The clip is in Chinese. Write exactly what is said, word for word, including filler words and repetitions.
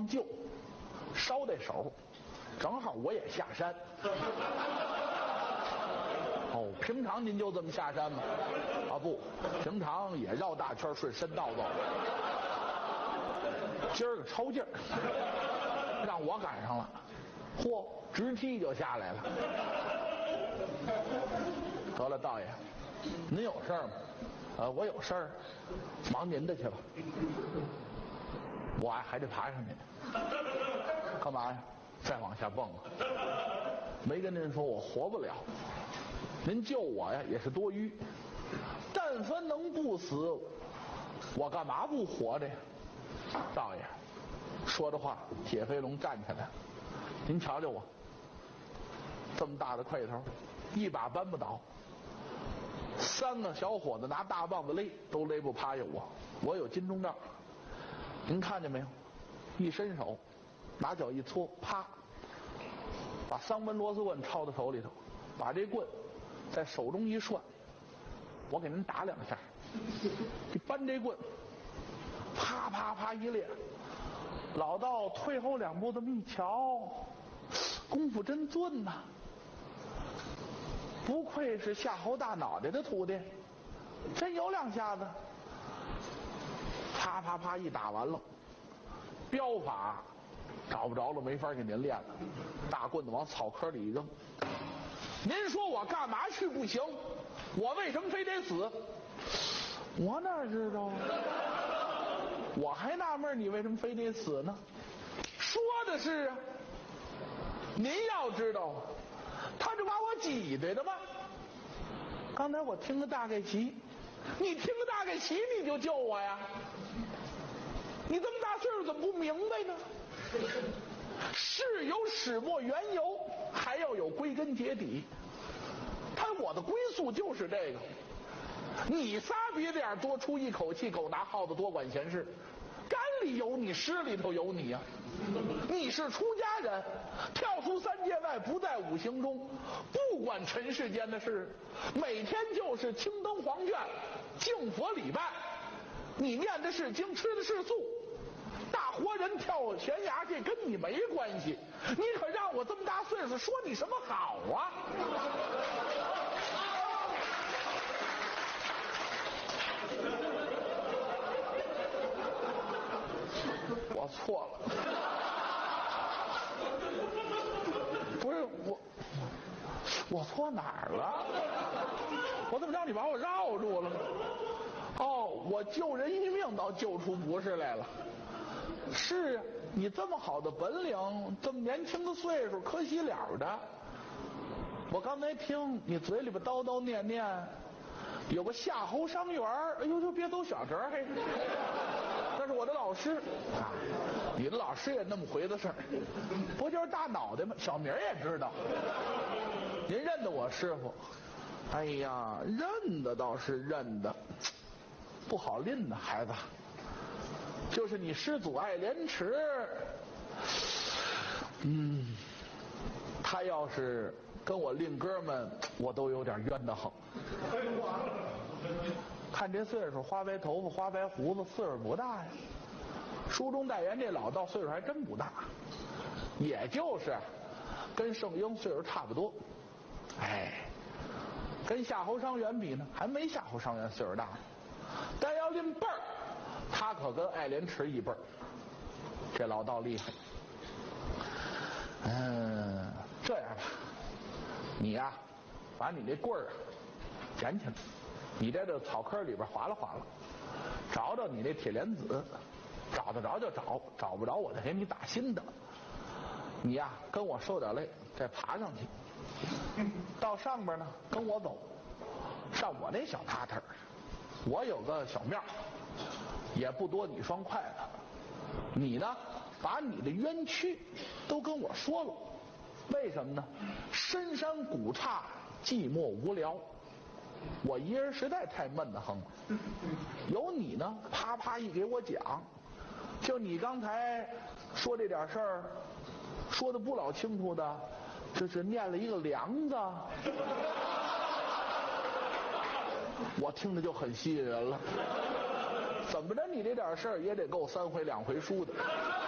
救，捎带手，正好我也下山。哦，平常您就这么下山吗？啊不，平常也绕大圈顺深道走。今儿个抽劲儿，让我赶上了，嚯，直踢就下来了。得了，道爷，您有事儿吗？呃，我有事儿，忙您的去吧。我还得爬上去，干嘛呀？再往下蹦啊！没跟您说我活不了，您救我呀也是多余。但凡能不死，我干嘛不活着呀？道爷说着话，铁飞龙站起来，您瞧瞧我，这么大的块头，一把搬不倒。三个小伙子拿大棒子勒，都勒不趴下我。我有金钟罩，您看见没有？一伸手，拿脚一搓，啪，把三根螺丝棍抄到手里头，把这棍在手中一涮，我给您打两下，一扳这棍，啪啪啪一裂。老道退后两步这么一瞧，功夫真俊呐！不愧是夏侯大脑袋的徒弟，真有两下子。啪啪啪一打完了，镖法找不着了，没法给您练了。大棍子往草坑里一扔。您说我干嘛去不行？我为什么非得死？我哪知道啊？我还纳闷你为什么非得死呢？说的是啊，您要知道，他就把我挤兑的吗？刚才我听个大概齐，你听个大概齐你就救我呀？你这么大岁数怎么不明白呢？事有始末缘由，还要有归根结底。他我的归宿就是这个。你仨别这样多出一口气，狗拿耗子多管闲事，干里有你，湿里头有你呀、啊。你是出家人，跳出三界外，不在五行中，不管尘世间的事，每天就是青灯黄卷，敬佛礼拜。你念的是经，吃的是素，大活人跳悬崖这跟你没关系。你可让我这么大岁数说你什么好啊？我错了，不是我，我错哪儿了？我怎么让你把我绕住了？哦，我救人一命倒救出不是来了。是啊，你这么好的本领，这么年轻的岁数，可惜了的。我刚才听你嘴里边叨叨念念，有个夏侯伤员，哎呦，就别走小折嘿。那是我的老师啊，你的老师也那么回的事儿，不就是大脑袋吗？小名也知道。您认得我师傅？哎呀，认得倒是认得，不好拎呢，孩子。就是你师祖爱莲池，嗯，他要是跟我令哥们，我都有点冤得很。看这岁数，花白头发，花白胡子，岁数不大呀。书中代言这老道岁数还真不大，也就是跟圣婴岁数差不多。哎，跟夏侯伤员比呢，还没夏侯伤员岁数大呢。但要论辈儿，他可跟爱莲池一辈儿。这老道厉害。嗯，这样吧，你呀、啊，把你那棍儿捡起来，你在这草坑里边划拉划拉，找找你那铁莲子，找得着就找，找不着我再给你打新的。你呀、啊，跟我受点累，再爬上去，到上边呢跟我走，上我那小榻榻，我有个小庙，也不多你双筷子。你呢，把你的冤屈都跟我说了，为什么呢？深山古刹，寂寞无聊，我一人实在太闷得很了。有你呢，啪啪一给我讲，就你刚才说这点事儿，说的不老清楚的，这是念了一个梁子，我听着就很吸引人了。怎么着，你这点事儿也得够三回两回书的。